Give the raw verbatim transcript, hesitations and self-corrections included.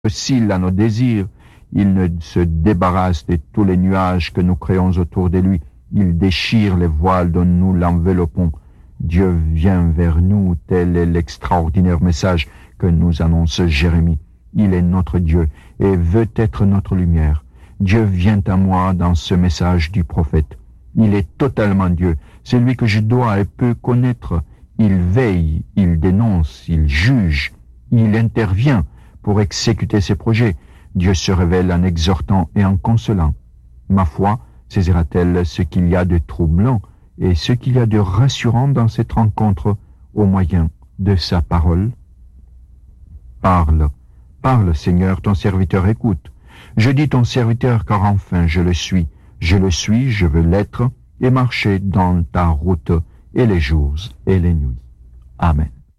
s'il a nos désirs, il ne se débarrasse de tous les nuages que nous créons autour de lui. Il déchire les voiles dont nous l'enveloppons. Dieu vient vers nous, tel est l'extraordinaire message que nous annonce Jérémie. Il est notre Dieu et veut être notre lumière. Dieu vient à moi dans ce message du prophète. Il est totalement Dieu. C'est lui que je dois et peux connaître. Il veille, il dénonce, il juge, il intervient pour exécuter ses projets. Dieu se révèle en exhortant et en consolant. Ma foi saisira-t-elle ce qu'il y a de troublant et ce qu'il y a de rassurant dans cette rencontre au moyen de sa parole? Parle, parle, Seigneur, ton serviteur écoute. Je dis ton serviteur, car enfin je le suis. Je le suis, je veux l'être, et marcher dans ta route, et les jours et les nuits. Amen.